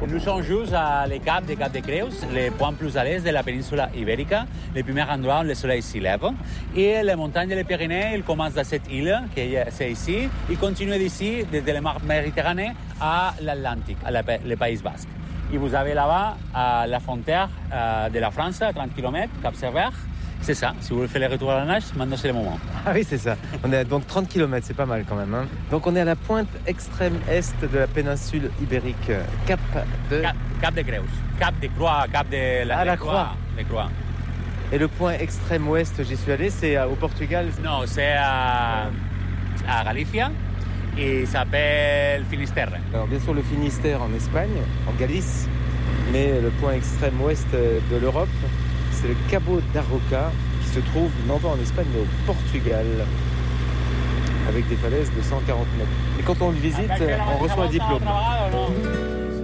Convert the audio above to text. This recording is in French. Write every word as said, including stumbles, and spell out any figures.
Nous sommes juste à le cap de Cap de Creus, le point plus à l'est de la péninsule ibérique, le premier endroit où le soleil s'y lève. Et les montagnes des Pyrénées, ils commencent dans cette île, qui est ici, ils continuent d'ici, desde la mer Méditerranée à l'Atlantique, à la, le Pays Basque. Et vous avez là-bas à la frontière euh, de la France, à trente kilomètres, Cap Servère. C'est ça, si vous voulez faire le retour à la nage, maintenant c'est le moment. Ah oui, c'est ça. On est à donc trente kilomètres, c'est pas mal quand même. Hein. Donc on est à la pointe extrême est de la péninsule ibérique, Cap de... Cap, Cap de Creus, Cap de Croix, Cap de la, ah, la Croix. Croix. De Croix. Et le point extrême ouest, j'y suis allé, c'est au Portugal. Non, c'est à, à Galicia et ça s'appelle Finisterre. Alors bien sûr le Finistère en Espagne, en Galice, mais le point extrême ouest de l'Europe, c'est le Cabo da Roca qui se trouve non pas en Espagne mais au Portugal, avec des falaises de cent quarante mètres. Et quand on le visite, on reçoit un diplôme.